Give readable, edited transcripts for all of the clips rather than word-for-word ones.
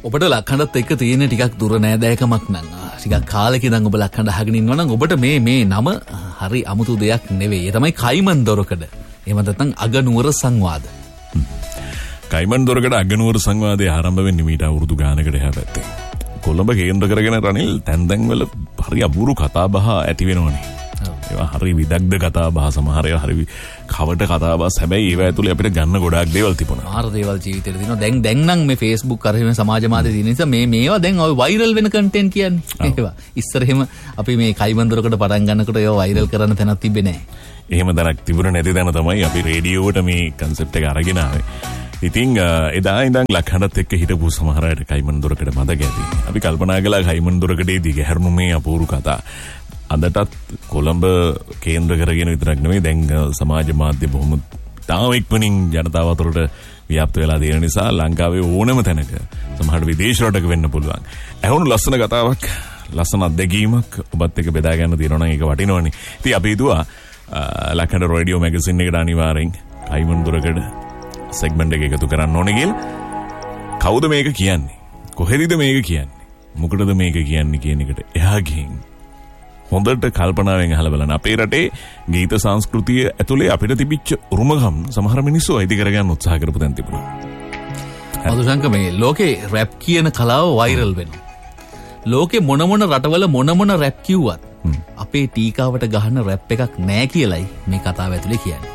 ඔබට ලක්හඬත් එක්ක තියෙන ටිකක් දුර නෑදෑකමක් නම් ටිකක් කාලෙක ඉඳන් ඔබ ලක්හඬ අහගෙන ඉන්නවා නම් ඔබට මේ නම හරි අමුතු දෙයක් නෙවෙයි. ඒ තමයි කයිමන් දොරකඩ. එහෙම නැත්නම් අගනුවර සංවාද. කයිමන් දොරකඩ අගනුවර සංවාදයේ ආරම්භ වෙන්නේ මීට අවුරුදු ගානකට එහා පැත්තේ. කොළඹ කේන්ද්‍ර කරගෙන රනිල් තැන් වල හරි අබුරු කතා බහ ඇති වෙනවනේ. ඒවා හරි විදග්ධ කතා බහ සමහර ඒවා හරි කවට කතා බහ. හැබැයි ඒවා ඇතුලේ අපිට ගන්න ගොඩාක් දේවල් තිබුණා. මාර දේවල් ජීවිතේට තියෙනවා. දැන් නම් මේ Facebook කරේ සමාජ මාධ්‍ය තියෙන නිසා මේවා දැන් ඔය වෛරල් වෙන කන්ටෙන්ට් කියන්නේ. ඒවා ඉස්සර එහෙම අපි මේ කයිමන් දොරකඩ පටන් ගන්නකොට ඒවා වෛරල් කරන්න තැනක් තිබෙන්නේ නැහැ. එහෙම දැනක් තිබුණ නැති තැන තමයි අපි රේඩියෝවට මේ කන්සෙප්ට් එක අරගෙන ආවේ. ඉතින් එදා ඉඳන් ලක්හඬත් එක්ක හිටපු සමහර අයට කයිමන් දොරකඩ මතක ඇති. අපි කල්පනා කළා කයිමන් දොරකඩේදී ගැහැරුණු මේ අපූර්ව කතා අදටත් කොළඹ කේන්ද්‍ර කරගෙන විතරක් නෙවෙයි දැන් සමාජ මාධ්‍ය බොහොම තාම ඉක්මනින් ජනතාව අතරට ව්‍යාප්ත වෙලා තියෙන නිසා ලංකාවේ ඕනම තැනක සමහර විදේශ රටක වෙන්න පුළුවන්. ඇහුණු ලස්සන කතාවක් ලස්සන අත්දැකීමක් ඔබත් එක්ක බෙදා ගන්න තියෙනවා නම් ඒක වටිනවනේ. ඉතින් අපි හිතුවා ලක්හඬ රේඩියෝ මැගසින් එකට අනිවාර්යෙන් කයිමන් දොරකඩ සෙග්මන්ට් එක එකතු කරන්න ඕනේ කියලා. කවුද මේක කියන්නේ? කොහෙදද මේක කියන්නේ? මොකටද මේක කියන්නේ කියන එකට එහා ගිහින් හොඳට කල්පනාවෙන් අහලා බලන්න. අපේ රටේ ගීත සංස්කෘතිය ඇතුලේ අපිට තිබිච්ච උරුමකම් සමහර මිනිස්සු අයිති කරගන්න උත්සාහ කරපු තැන් තිබුණා. මధుශංක මේ ලෝකේ රැප් කියන කලාව වෛරල් වෙනවා. ලෝකේ මොන රටවල මොන රැප් කිව්වත් අපේ ටීකාවට ගහන රැප් එකක් නෑ කියලයි මේ කතාව ඇතුලේ කියන්නේ.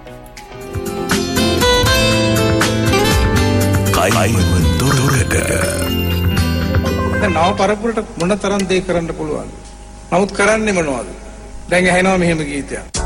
කයිමන් දොරකඩ. දැන් නව පරපුරට මොන තරම් දේ කරන්න පුළුවන්ද? නමුත් කරන්නේ මොනවද? දැන් ඇහෙනවා මෙහෙම ගීතයක්.